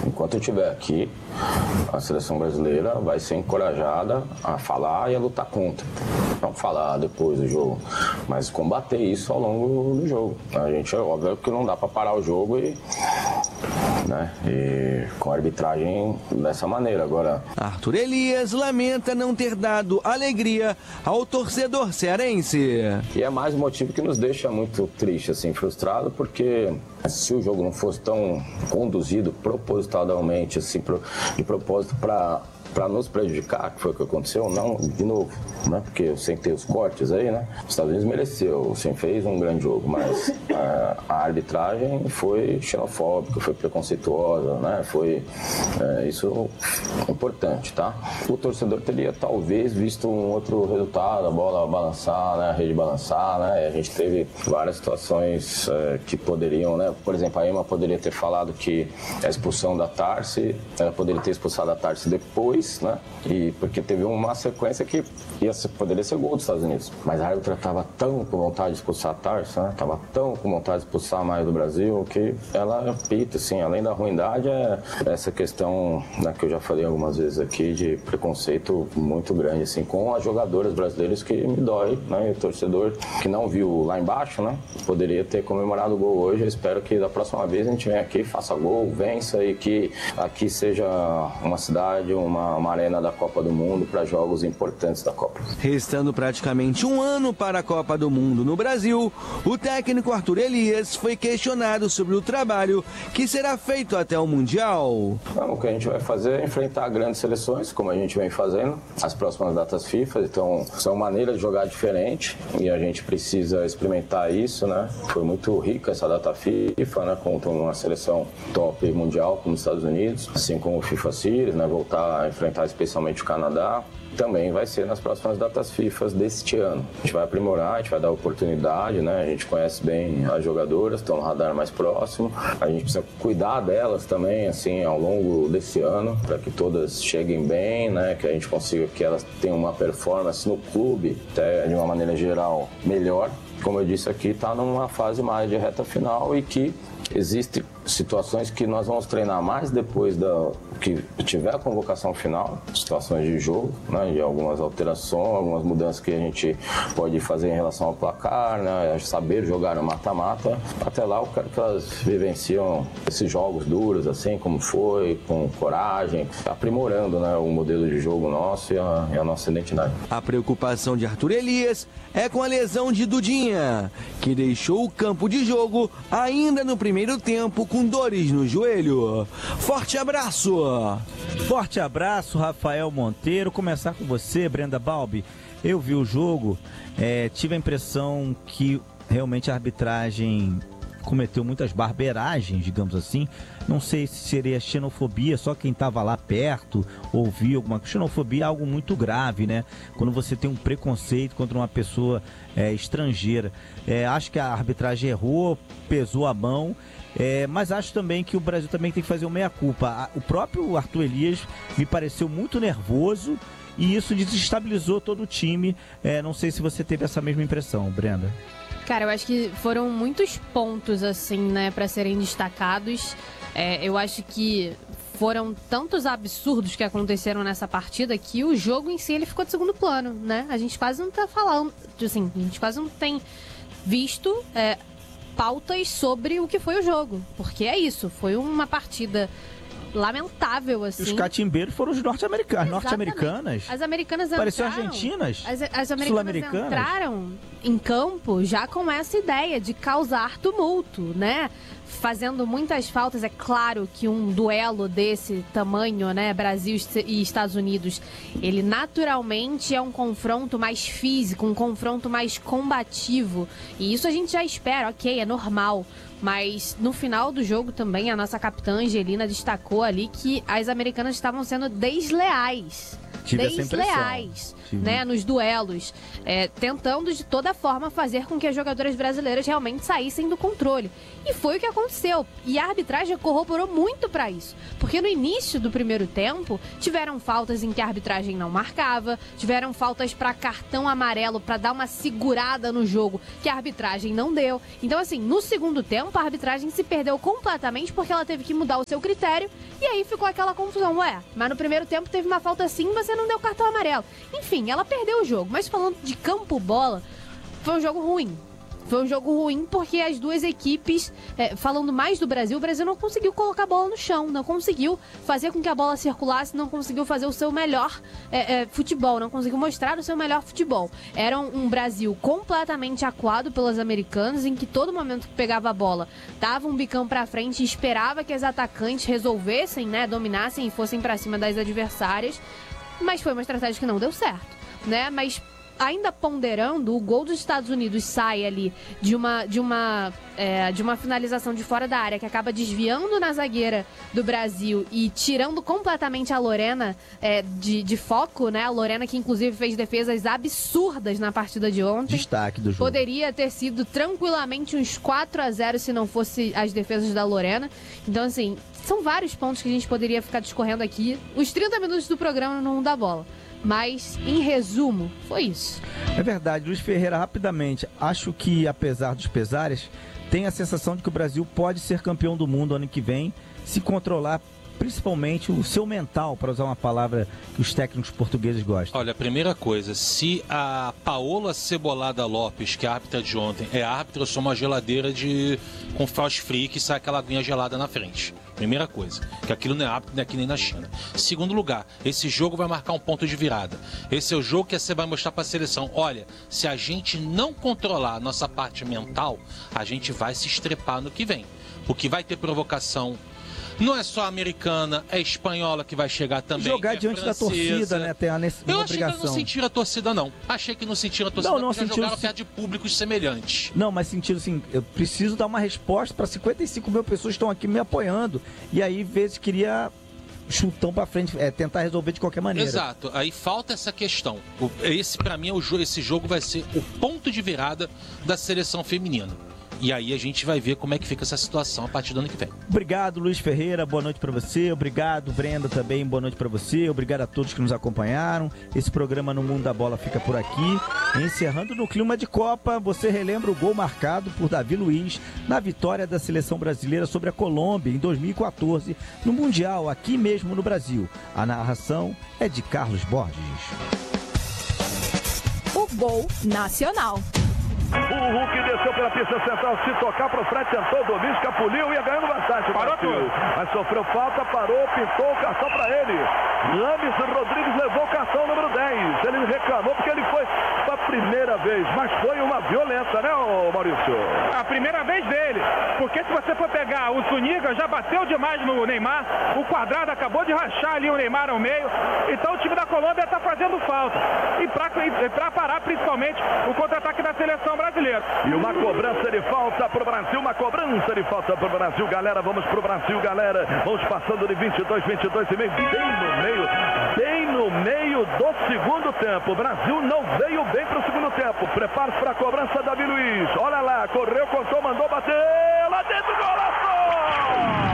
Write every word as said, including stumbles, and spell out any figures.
enquanto eu estiver aqui, a seleção brasileira vai ser encorajada a falar e a lutar contra. Não falar depois do jogo, mas combater isso ao longo do jogo. A gente, é óbvio que não dá para parar o jogo e, né, e com a arbitragem dessa maneira. Agora, Arthur Elias lamenta não ter dado alegria ao torcedor cearense. E é mais um motivo que nos deixa muito triste, assim, frustrado, porque se o jogo não fosse tão conduzido propositadamente, assim, pro, de propósito para para nos prejudicar, que foi o que aconteceu, não, de novo, né? Porque sem ter os cortes aí, né? Os Estados Unidos mereceu, sim, fez um grande jogo, mas a, a arbitragem foi xenofóbica, foi preconceituosa, né? Foi é, isso importante, tá? O torcedor teria talvez visto um outro resultado, a bola balançar, né? A rede balançar, né? A gente teve várias situações é, que poderiam, né? Por exemplo, a Ema poderia ter falado que a expulsão da Tarsi, ela poderia ter expulsado a Tarsi depois, né? E porque teve uma sequência que ia ser, poderia ser gol dos Estados Unidos. Mas a árbitra estava tão com vontade de expulsar a Tarsi, né? Estava tão com vontade de expulsar mais do Brasil que ela pita, assim, além da ruindade, é essa questão, né, que eu já falei algumas vezes aqui, de preconceito muito grande, assim, com as jogadoras brasileiras, que me dói, né? E o torcedor que não viu lá embaixo, né? Poderia ter comemorado o gol hoje. Eu espero que da próxima vez a gente venha aqui, faça gol, vença e que aqui seja uma cidade, uma uma arena da Copa do Mundo para jogos importantes da Copa. Restando praticamente um ano para a Copa do Mundo no Brasil, o técnico Arthur Elias foi questionado sobre o trabalho que será feito até o Mundial. Então, o que a gente vai fazer é enfrentar grandes seleções, como a gente vem fazendo, as próximas datas FIFA, então são maneiras de jogar diferente e a gente precisa experimentar isso, né? Foi muito rica essa data FIFA, né? Contra uma seleção top mundial como os Estados Unidos, assim como o FIFA Series, né? Voltar a enfrentar especialmente o Canadá, também vai ser nas próximas datas FIFA deste ano. A gente vai aprimorar, a gente vai dar oportunidade, né? A gente conhece bem as jogadoras, estão no radar mais próximo. A gente precisa cuidar delas também, assim, ao longo desse ano, para que todas cheguem bem, né? Que a gente consiga que elas tenham uma performance no clube, até de uma maneira geral, melhor. Como eu disse aqui, está numa fase mais de reta final e que existem situações que nós vamos treinar mais depois da que tiver a convocação final, situações de jogo, né, de algumas alterações, algumas mudanças que a gente pode fazer em relação ao placar, né, saber jogar no mata-mata. Até lá eu quero que elas vivenciam esses jogos duros, assim como foi, com coragem, aprimorando, né, o modelo de jogo nosso e a, e a nossa identidade. A preocupação de Arthur Elias é com a lesão de Dudinha, que deixou o campo de jogo ainda no primeiro tempo com dores no joelho. Forte abraço! Forte abraço, Rafael Monteiro. Começar com você, Brenda Balbi. Eu vi o jogo, é, tive a impressão que realmente a arbitragem cometeu muitas barberagens, digamos assim. Não sei se seria xenofobia, só quem estava lá perto ouviu alguma coisa. Xenofobia é algo muito grave, né? Quando você tem um preconceito contra uma pessoa é, estrangeira. É, acho que a arbitragem errou, pesou a mão. É, mas acho também que o Brasil também tem que fazer uma meia-culpa. O próprio Arthur Elias me pareceu muito nervoso e isso desestabilizou todo o time. É, não sei se você teve essa mesma impressão, Brenda. Cara, eu acho que foram muitos pontos, assim, né, para serem destacados. É, eu acho que foram tantos absurdos que aconteceram nessa partida que o jogo em si ele ficou de segundo plano, né? A gente quase não tá falando, assim, a gente quase não tem visto é, pautas sobre o que foi o jogo, porque é isso, foi uma partida lamentável, assim. Os catimbeiros foram os norte-americanos, norte-americanas. As americanas entraram... Pareceu argentinas, as, as americanas entraram em campo já com essa ideia de causar tumulto, né? Fazendo muitas faltas. É claro que um duelo desse tamanho, né, Brasil e Estados Unidos, ele naturalmente é um confronto mais físico, um confronto mais combativo. E isso a gente já espera, ok, é normal. Mas no final do jogo também a nossa capitã Angelina destacou ali que as americanas estavam sendo desleais. Tive essa impressão. desleais, Tive. né, nos duelos, é, tentando de toda forma fazer com que as jogadoras brasileiras realmente saíssem do controle. E foi o que aconteceu. E a arbitragem corroborou muito para isso. Porque no início do primeiro tempo, tiveram faltas em que a arbitragem não marcava, tiveram faltas para cartão amarelo para dar uma segurada no jogo que a arbitragem não deu. Então, assim, no segundo tempo, a arbitragem se perdeu completamente porque ela teve que mudar o seu critério e aí ficou aquela confusão. Ué, mas no primeiro tempo teve uma falta assim, você não deu cartão amarelo. Enfim, ela perdeu o jogo. Mas falando de campo-bola, foi um jogo ruim. Foi um jogo ruim porque as duas equipes, é, falando mais do Brasil, o Brasil não conseguiu colocar a bola no chão, não conseguiu fazer com que a bola circulasse, não conseguiu fazer o seu melhor é, é, futebol, não conseguiu mostrar o seu melhor futebol. Era um, um Brasil completamente acuado pelas americanas, em que todo momento que pegava a bola, dava um bicão pra frente e esperava que as atacantes resolvessem, né, dominassem e fossem pra cima das adversárias. Mas foi uma estratégia que não deu certo, né? Mas ainda ponderando, o gol dos Estados Unidos sai ali de uma, de uma, é, de uma finalização de fora da área que acaba desviando na zagueira do Brasil e tirando completamente a Lorena é, de, de foco, né? A Lorena que inclusive fez defesas absurdas na partida de ontem. Destaque do jogo. Poderia ter sido tranquilamente uns quatro a zero se não fosse as defesas da Lorena. Então, assim, são vários pontos que a gente poderia ficar discorrendo aqui. Os trinta minutos do programa no mundo da bola. Mas, em resumo, foi isso. É verdade, Luiz Ferreira, rapidamente, acho que, apesar dos pesares, tem a sensação de que o Brasil pode ser campeão do mundo ano que vem, se controlar principalmente o seu mental, para usar uma palavra que os técnicos portugueses gostam. Olha, a primeira coisa, se a Paola Cebolada Lopes, que é a árbitra de ontem, é árbitra, eu sou uma geladeira de com frost free que sai aquela aguinha gelada na frente. Primeira coisa, que aquilo não é árbitro, não é que nem na China. Segundo lugar, esse jogo vai marcar um ponto de virada. Esse é o jogo que você vai mostrar para a seleção. Olha, se a gente não controlar a nossa parte mental, a gente vai se estrepar no que vem. Porque vai ter provocação. Não é só americana, é espanhola que vai chegar também. Jogar é diante francesa. da torcida, né? Tem a nesse... Eu uma achei obrigação. que não sentiram a torcida, não. Achei que não sentiram a torcida, não, não porque já sentiram... jogaram perto de públicos semelhantes. Não, mas sentiram assim, eu preciso dar uma resposta para cinquenta e cinco mil pessoas que estão aqui me apoiando. E aí, vezes, queria chutão para frente, é, tentar resolver de qualquer maneira. Exato, aí falta essa questão. O, esse, para mim, é o, esse jogo vai ser o ponto de virada da seleção feminina. E aí a gente vai ver como é que fica essa situação a partir do ano que vem. Obrigado, Luiz Ferreira, boa noite para você. Obrigado, Brenda, também, boa noite para você. Obrigado a todos que nos acompanharam. Esse programa No Mundo da Bola fica por aqui. Encerrando no clima de Copa, você relembra o gol marcado por Davi Luiz na vitória da seleção brasileira sobre a Colômbia em dois mil e quatorze, no Mundial, aqui mesmo no Brasil. A narração é de Carlos Borges. O gol nacional. O Hulk desceu pela pista central, se tocar para o Fred, tentou o domínio, escapuliu, ia ganhando vantagem. Parou tudo. Mas sofreu falta, parou, pintou o cartão para ele. Rames Rodrigues levou o cartão número dez. Ele reclamou porque ele foi a primeira vez, mas foi uma violenta, né, Maurício? A primeira vez dele, porque se você for pegar o Zuniga, já bateu demais no Neymar, o Quadrado acabou de rachar ali o Neymar ao meio, então o time da Colômbia está fazendo falta. E para parar principalmente o contra-ataque da seleção brasileira. E uma cobrança de falta pro Brasil, uma cobrança de falta pro Brasil, galera, vamos pro Brasil, galera, vamos passando de vinte e dois, vinte e dois e meio, bem no meio, bem no meio do segundo tempo. O Brasil não veio bem pro segundo tempo, prepara-se para a cobrança, Davi Luiz, olha lá, correu, contou, mandou bater, lá dentro, golaço!